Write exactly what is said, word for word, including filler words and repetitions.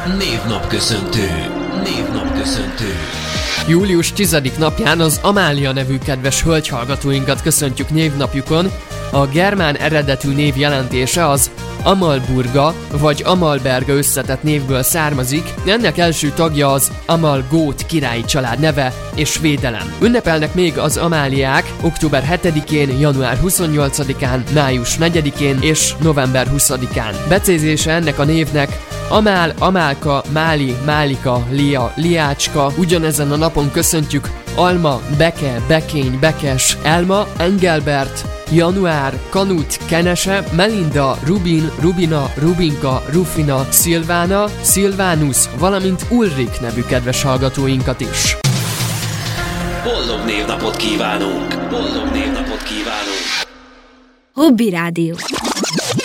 Névnapköszöntő. Névnapköszöntő. Július tizedik napján az Amália nevű kedves hölgyhallgatóinkat köszöntjük névnapjukon. A germán eredetű név jelentése az Amalburga vagy Amalberga összetett névből származik, ennek első tagja az Amalgót királyi család neve és védelem. Ünnepelnek még az Amáliák október hetedikén, január huszonnyolcadikán, május negyedikén és november huszadikán. Becézése ennek a névnek Amál, Amálka, Máli, Málika, Lia, Liácska. Ugyanezen a napon köszöntjük Alma, Beke, Bekény, Bekes, Elma, Engelbert, Január, Kanut, Kenese, Melinda, Rubin, Rubina, Rubinka, Rufina, Szilvána, Szilvánus, valamint Ulrik nevű kedves hallgatóinkat is. Boldog névnapot kívánunk! Boldog névnapot kívánunk! Hobby Rádió.